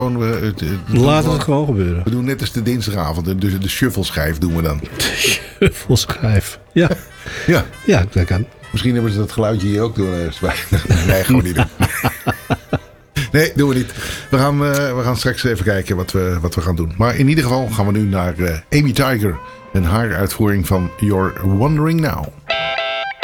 Laten het gewoon gebeuren. We doen net als de dinsdagavond. De shuffle-schijf doen we dan. Volschijf. Ja. Ja. Ja, dat kan. Misschien hebben ze dat geluidje hier ook door. Nee, gewoon niet doen. Nee, doen we niet. We gaan straks even kijken wat we gaan doen. Maar in ieder geval gaan we nu naar Amy Tiger. En haar uitvoering van You're Wondering Now.